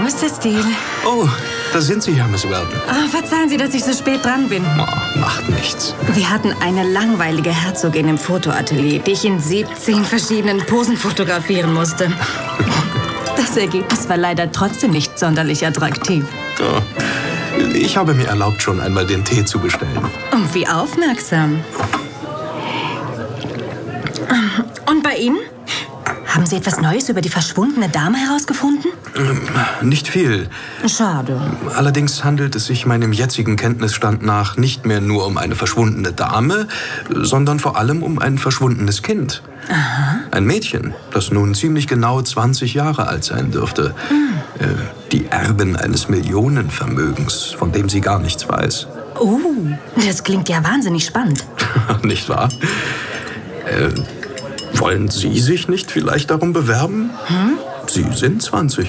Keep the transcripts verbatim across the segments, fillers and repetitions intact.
Mister Steele. Oh, da sind Sie ja, Miss Weldon. Oh, verzeihen Sie, dass ich so spät dran bin. Oh, macht nichts. Wir hatten eine langweilige Herzogin im Fotoatelier, die ich in siebzehn verschiedenen Posen fotografieren musste. Das Ergebnis war leider trotzdem nicht sonderlich attraktiv. Oh, ich habe mir erlaubt, schon einmal den Tee zu bestellen. Und wie aufmerksam. Und bei Ihnen? Haben Sie etwas Neues über die verschwundene Dame herausgefunden? Ähm, nicht viel. Schade. Allerdings handelt es sich meinem jetzigen Kenntnisstand nach nicht mehr nur um eine verschwundene Dame, sondern vor allem um ein verschwundenes Kind. Aha. Ein Mädchen, das nun ziemlich genau zwanzig Jahre alt sein dürfte. Mhm. Äh, die Erbin eines Millionenvermögens, von dem sie gar nichts weiß. Oh, das klingt ja wahnsinnig spannend. Nicht wahr? Äh, wollen Sie sich nicht vielleicht darum bewerben? Hm? Sie sind zwanzig.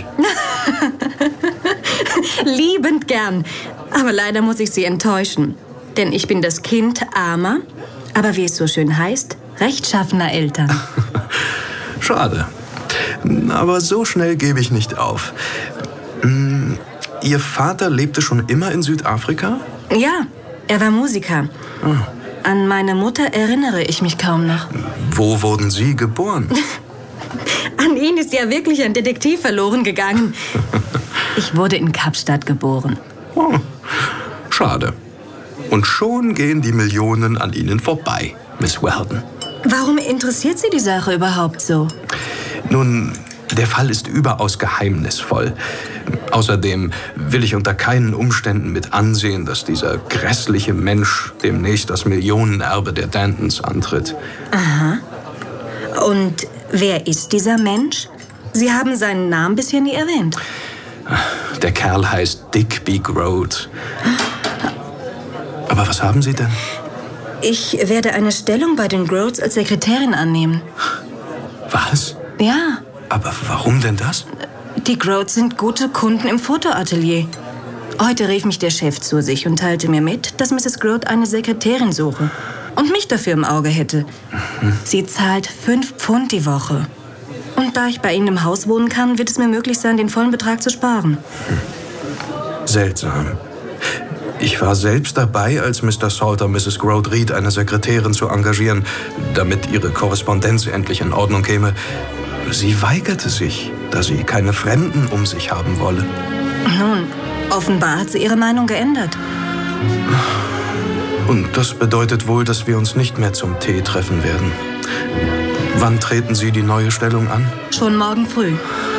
Liebend gern. Aber leider muss ich Sie enttäuschen. Denn ich bin das Kind armer, aber wie es so schön heißt, rechtschaffener Eltern. Schade. Aber so schnell gebe ich nicht auf. Ihr Vater lebte schon immer in Südafrika? Ja, er war Musiker. Oh. An meine Mutter erinnere ich mich kaum noch. Wo wurden Sie geboren? An ihn ist ja wirklich ein Detektiv verloren gegangen. Ich wurde in Kapstadt geboren. Oh, schade. Und schon gehen die Millionen an Ihnen vorbei, Miss Weldon. Warum interessiert Sie die Sache überhaupt so? Nun, der Fall ist überaus geheimnisvoll. Außerdem will ich unter keinen Umständen mit ansehen, dass dieser grässliche Mensch demnächst das Millionenerbe der Dantons antritt. Aha. Und wer ist dieser Mensch? Sie haben seinen Namen bisher nie erwähnt. Der Kerl heißt Digby Groat. Aber was haben Sie denn? Ich werde eine Stellung bei den Groats als Sekretärin annehmen. Was? Ja. Aber warum denn das? Die Groats sind gute Kunden im Fotoatelier. Heute rief mich der Chef zu sich und teilte mir mit, dass Misses Groat eine Sekretärin suche und mich dafür im Auge hätte. Mhm. Sie zahlt fünf Pfund die Woche. Und da ich bei Ihnen im Haus wohnen kann, wird es mir möglich sein, den vollen Betrag zu sparen. Seltsam. Ich war selbst dabei, als Mister Salter Misses Groat riet, eine Sekretärin zu engagieren, damit ihre Korrespondenz endlich in Ordnung käme. Sie weigerte sich, da sie keine Fremden um sich haben wolle. Nun, offenbar hat sie ihre Meinung geändert. Und das bedeutet wohl, dass wir uns nicht mehr zum Tee treffen werden. Wann treten Sie die neue Stellung an? Schon morgen früh.